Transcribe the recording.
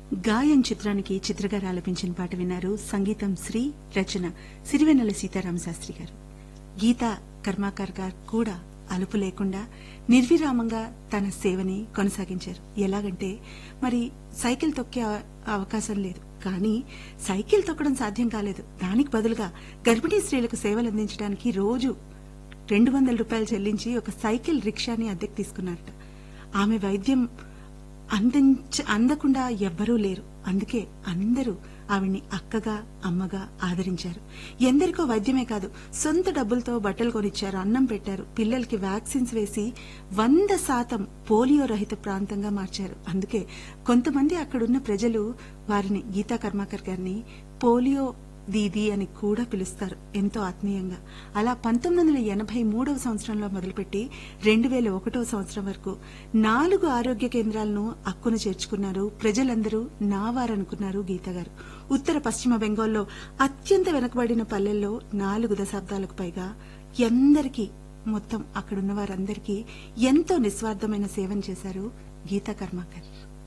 గాయం చిత్రానికి చిత్రగారు ఆలపించిన పాట విన్నారు. సంగీతం శ్రీ, రచన సిరివెన్నెల సీతారామ శాస్త్రి గారు. గీతా కర్మాకర్ గారు కూడా అలుపు లేకుండా నిర్విరామంగా తన సేవని కొనసాగించారు. ఎలాగంటే మరి సైకిల్ తొక్కే అవకాశం లేదు, కానీ సైకిల్ తొక్కడం సాధ్యం కాలేదు. దానికి బదులుగా గర్భిణీ స్త్రీలకు సేవలు అందించడానికి రోజు 200 రూపాయలు చెల్లించి ఒక సైకిల్ రిక్షాని అద్దెకు తీసుకున్నారట. ఆమె వైద్యం అందకుండా ఎవ్వరూ లేరు. అందుకే అందరూ ఆవిడ్ని అక్కగా, అమ్మగా ఆదరించారు. ఎందరికో వైద్యమే కాదు, సొంత డబ్బులతో బట్టలు కొనిచ్చారు, అన్నం పెట్టారు, పిల్లలకి వ్యాక్సిన్స్ వేసి 100% పోలియో రహిత ప్రాంతంగా మార్చారు. అందుకే కొంతమంది అక్కడున్న ప్రజలు వారిని, గీతా కర్మాకర్ గారిని పోలియో దీది అని కూడా పిలుస్తారు ఎంతో ఆత్మీయంగా. అలా 1983వ సంవత్సరంలో మొదలుపెట్టి 2001వ సంవత్సరం వరకు 4 ఆరోగ్య కేంద్రాలను అక్కున చేర్చుకున్నారు. ప్రజలందరూ నావారనుకున్నారు గీత గారు. ఉత్తర పశ్చిమ బెంగాల్లో అత్యంత వెనుకబడిన పల్లెల్లో 4 దశాబ్దాలకు పైగా ఎందరికీ, మొత్తం అక్కడున్న వారందరికీ ఎంతో నిస్వార్థమైన సేవను చేశారు గీతా కర్మాకర్.